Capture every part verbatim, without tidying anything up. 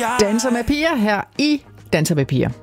Danser med piger her i Danser med piger.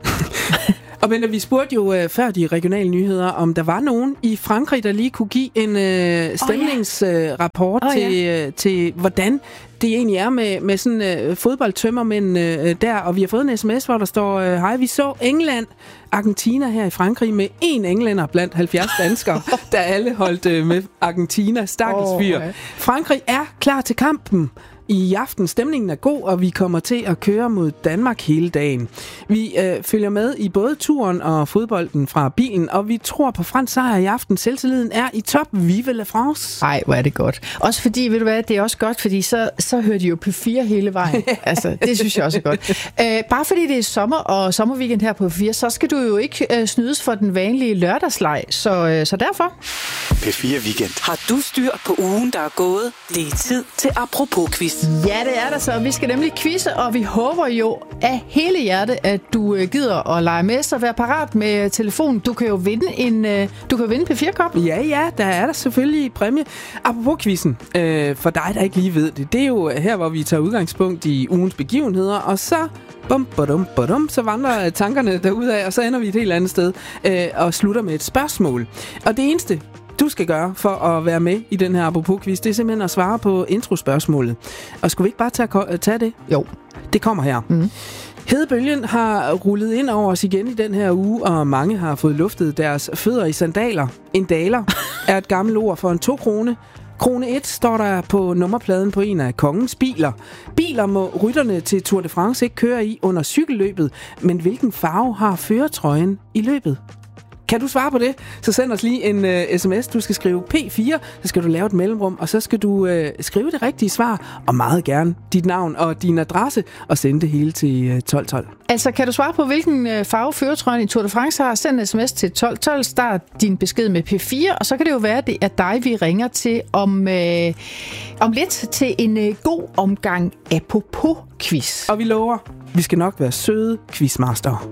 Og men vi spurgte jo øh, før de regionale nyheder, om der var nogen i Frankrig, der lige kunne give en øh, stemningsrapport oh, ja. oh, ja. til, øh, til, hvordan det egentlig er med, med sådan øh, fodboldtømmermænd øh, der. Og vi har fået en sms, hvor der står, øh, hej, vi så England, Argentina her i Frankrig med én englænder blandt halvfjerds danskere, der alle holdt øh, med Argentina. Stakkels fyr. Oh, okay. Frankrig er klar til kampen. I aften stemningen er god, og vi kommer til at køre mod Danmark hele dagen. Vi øh, følger med i både turen og fodbolden fra bilen, og vi tror på fransk sejr i aften. Selvtilliden er i top. Vive la France! Ej, hvor er det godt. Også fordi, ved du hvad, det er også godt, fordi så, så hører de jo P fire hele vejen. Altså, det synes jeg også er godt. Æh, bare fordi det er sommer og sommerweekend her på P fire, så skal du jo ikke øh, snydes for den vanlige lørdagsleg. Så, øh, så derfor... P fire Weekend. Har du styr på ugen, der er gået? Det er tid til Apropos-quiz. Ja, det er der så. Vi skal nemlig quizze, og vi håber jo af hele hjertet, at du gider at lege med, så vær parat med telefonen. Du kan jo vinde en, du kan vinde P fire-kop. Ja, ja, der er der selvfølgelig præmie. Apropos quizzen, øh, for dig, der ikke lige ved det, det er jo her, hvor vi tager udgangspunkt i ugens begivenheder, og så bum, badum, badum, så vandrer tankerne derudad, og så ender vi et helt andet sted øh, og slutter med et spørgsmål. Og det eneste, du skal gøre for at være med i den her Apropos-quiz, det er simpelthen at svare på introspørgsmålet. Og skulle vi ikke bare tage, tage det? Jo. Det kommer her. Mm. Hedebølgen har rullet ind over os igen i den her uge, og mange har fået luftet deres fødder i sandaler. En daler er et gammelt ord for en to krone. Krone et står der på nummerpladen på en af kongens biler. Biler må rytterne til Tour de France ikke køre i under cykelløbet, men hvilken farve har førertrøjen i løbet? Kan du svare på det, så send os lige en uh, sms. Du skal skrive P fire, så skal du lave et mellemrum, og så skal du uh, skrive det rigtige svar, og meget gerne dit navn og din adresse, og sende det hele til uh, tolv tolv. Altså, kan du svare på, hvilken uh, farve førertrøjen i Tour de France har? Send en sms til tolv tolv, start din besked med P fire, og så kan det jo være, at det er dig, vi ringer til om, uh, om lidt til en uh, god omgang Apropos-quiz. Og vi lover, vi skal nok være søde quizmaster.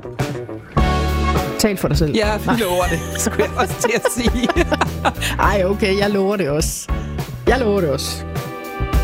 Tal for dig selv. Ja, vi lover det, skulle jeg også til at sige. Ej, okay, jeg lover det også. Jeg lover det også.